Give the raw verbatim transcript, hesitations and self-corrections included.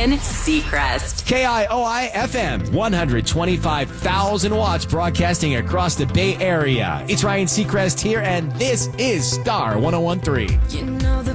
Ryan Seacrest. K I O I F M, one hundred twenty-five thousand watts broadcasting across the Bay Area. It's Ryan Seacrest here, and this is Star one oh one three. You know